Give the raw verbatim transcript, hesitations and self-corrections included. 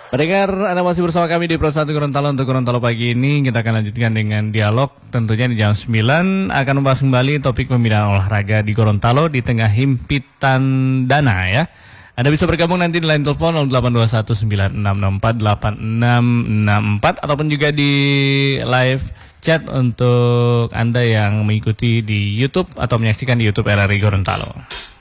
Pendengar, Anda masih bersama kami di Pro satu Gorontalo. Untuk Gorontalo pagi ini kita akan lanjutkan dengan dialog. Tentunya di jam sembilan akan membahas kembali topik pembinaan olahraga di Gorontalo di tengah himpitan dana ya. Anda bisa bergabung nanti di line telepon nol delapan dua satu sembilan enam enam empat delapan enam enam empat ataupun juga di live chat untuk Anda yang mengikuti di YouTube atau menyaksikan di YouTube R R I Gorontalo.